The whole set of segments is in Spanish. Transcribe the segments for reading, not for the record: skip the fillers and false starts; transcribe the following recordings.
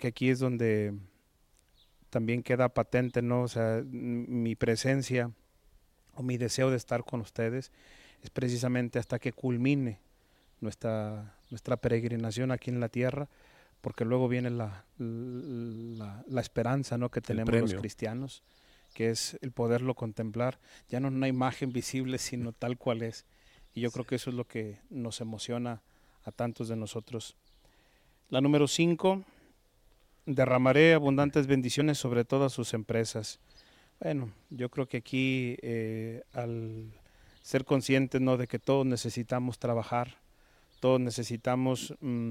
que aquí es donde también queda patente, ¿no? O sea, mi presencia o mi deseo de estar con ustedes es precisamente hasta que culmine nuestra peregrinación aquí en la tierra, porque luego viene la esperanza, ¿no?, que tenemos los cristianos, que es el poderlo contemplar, ya no en una imagen visible, sino tal cual es. Y yo creo que eso es lo que nos emociona a tantos de nosotros. La número 5, derramaré abundantes bendiciones sobre todas sus empresas. Bueno, yo creo que aquí al ser conscientes, ¿no?, de que todos necesitamos trabajar, todos necesitamos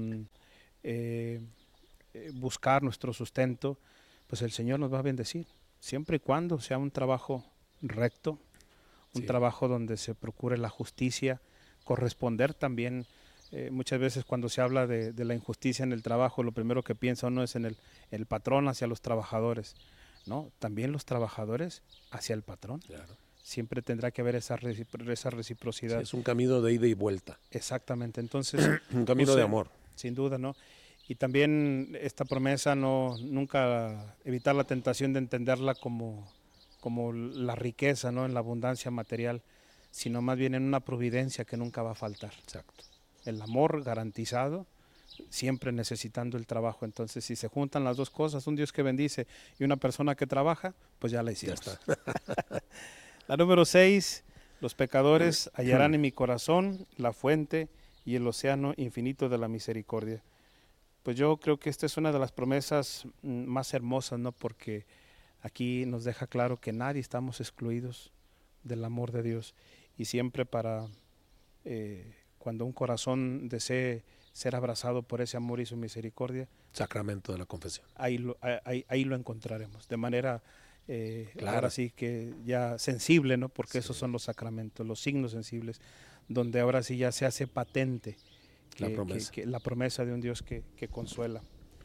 buscar nuestro sustento, pues el Señor nos va a bendecir, siempre y cuando sea un trabajo recto, un trabajo donde se procure la justicia, corresponder también. Muchas veces cuando se habla de la injusticia en el trabajo, lo primero que piensa uno es en el patrón hacia los trabajadores, ¿no? También los trabajadores hacia el patrón. Claro. Siempre tendrá que haber esa reciprocidad. Sí, es un camino de ida y vuelta. Exactamente, entonces un camino de amor. Sin duda, ¿no? Y también esta promesa, nunca evitar la tentación de entenderla como la riqueza, ¿no?, en la abundancia material, sino más bien en una providencia que nunca va a faltar. Exacto. El amor garantizado, siempre necesitando el trabajo. Entonces, si se juntan las dos cosas, un Dios que bendice y una persona que trabaja, pues ya la hicimos. Ya está. La número 6, los pecadores hallarán en mi corazón la fuente y el océano infinito de la misericordia. Pues yo creo que esta es una de las promesas más hermosas, ¿no? Porque aquí nos deja claro que nadie estamos excluidos del amor de Dios, y siempre cuando un corazón desee ser abrazado por ese amor y su misericordia, sacramento de la confesión. Ahí lo encontraremos, de manera claro. ahora sí que ya sensible, ¿no? Porque esos son los sacramentos, los signos sensibles, donde ahora sí ya se hace patente la promesa de un Dios que consuela.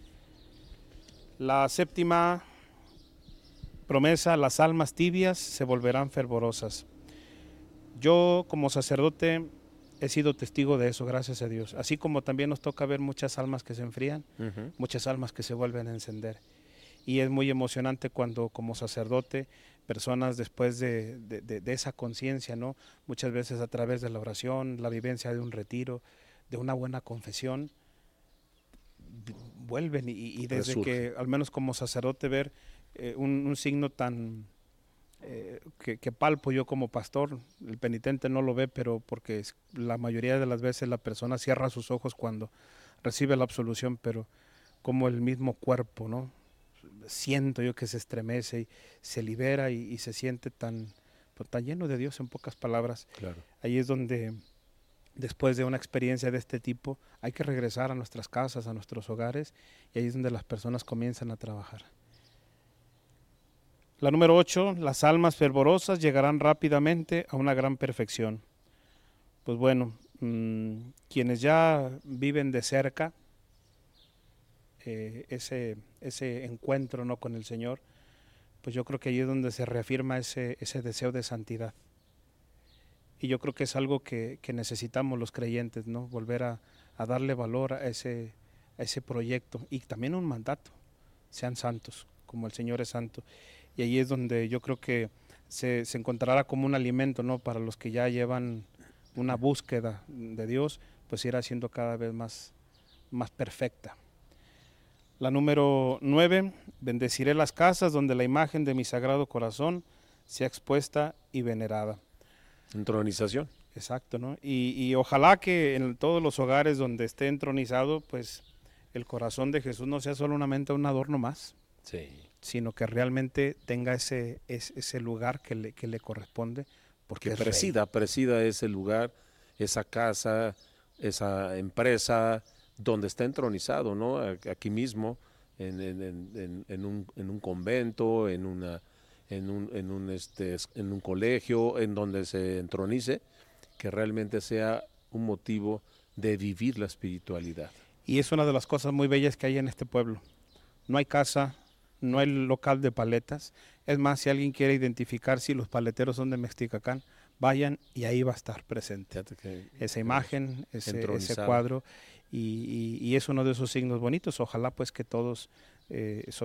La 7ª promesa, las almas tibias se volverán fervorosas. Yo como sacerdote he sido testigo de eso, gracias a Dios. Así como también nos toca ver muchas almas que se enfrían, muchas almas que se vuelven a encender. Y es muy emocionante cuando como sacerdote, personas después de esa conciencia, ¿no?, muchas veces a través de la oración, la vivencia de un retiro, de una buena confesión, vuelven y desde que, al menos como sacerdote, ver un signo tan que palpo yo como pastor, el penitente no lo ve, pero porque la mayoría de las veces la persona cierra sus ojos cuando recibe la absolución, pero como el mismo cuerpo, ¿no?, siento yo que se estremece y se libera y se siente tan lleno de Dios, en pocas palabras. Claro. Ahí es donde, después de una experiencia de este tipo, hay que regresar a nuestras casas, a nuestros hogares, y ahí es donde las personas comienzan a trabajar. La número 8, las almas fervorosas llegarán rápidamente a una gran perfección. Pues bueno, quienes ya viven de cerca ese encuentro, ¿no?, con el Señor, pues yo creo que ahí es donde se reafirma ese deseo de santidad. Y yo creo que es algo que necesitamos los creyentes, ¿no?, volver a darle valor a ese proyecto, y también un mandato: sean santos como el Señor es santo. Y ahí es donde yo creo que se encontrará como un alimento, ¿no?, para los que ya llevan una búsqueda de Dios, pues irá siendo cada vez más perfecta. La número 9, bendeciré las casas donde la imagen de mi sagrado corazón sea expuesta y venerada. Entronización. Exacto, ¿no? Y ojalá que en todos los hogares donde esté entronizado, pues el corazón de Jesús no sea solamente un adorno más, sino que realmente tenga ese lugar que le corresponde, porque presida ese lugar, esa casa, esa empresa donde está entronizado, ¿no? Aquí mismo, en un convento, en un colegio, en donde se entronice, que realmente sea un motivo de vivir la espiritualidad. Y es una de las cosas muy bellas que hay en este pueblo. No hay casa, no hay local de paletas. Es más, si alguien quiere identificar si los paleteros son de Mexticacán, vayan y ahí va a estar presente esa imagen, ese cuadro, y es uno de esos signos bonitos. Ojalá pues que todos sobre